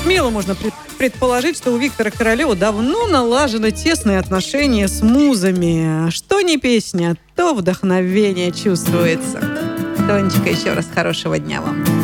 смело можно предположить, что у Виктора Королева давно налажены тесные отношения с музами. Что не песня, то вдохновение чувствуется. Тонечка, еще раз хорошего дня вам.